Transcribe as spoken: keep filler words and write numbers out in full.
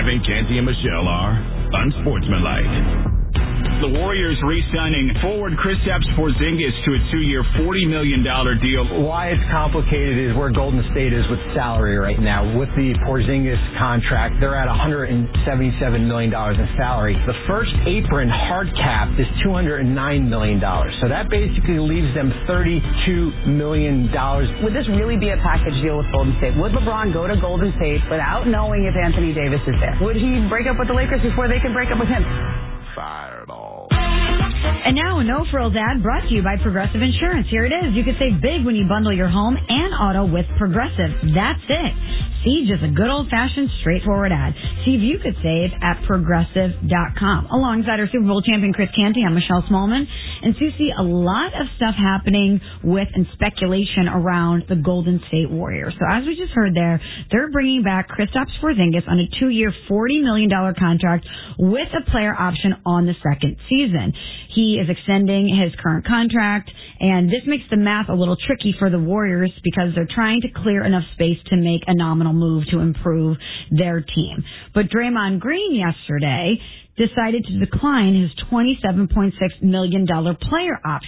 Kevin, Canty, and Michelle are unsportsmanlike. The Warriors re-signing forward Kristaps Porzingis to a two-year, forty million dollars deal. Why it's complicated is where Golden State is with salary right now. With the Porzingis contract, they're at one hundred seventy-seven million dollars in salary. The first apron hard cap is two hundred nine million dollars. So that basically leaves them thirty-two million dollars. Would this really be a package deal with Golden State? Would LeBron go to Golden State without knowing if Anthony Davis is there? Would he break up with the Lakers before they could break up with him? Fireball. And now a no-frills ad brought to you by Progressive Insurance. Here it is. You can save big when you bundle your home and auto with Progressive. That's it. See, just a good old-fashioned, straightforward ad. See if you could save at Progressive dot com. Alongside our Super Bowl champion, Chris Canty, I'm Michelle Smallman. And Susie, a lot of stuff happening with and speculation around the Golden State Warriors. So as we just heard there, they're bringing back Kristaps Porzingis on a two-year, forty million dollars contract with a player option on the second season. He is extending his current contract, and this makes the math a little tricky for the Warriors because they're trying to clear enough space to make a nominal move to improve their team. But Draymond Green yesterday decided to decline his twenty-seven point six million dollars player option.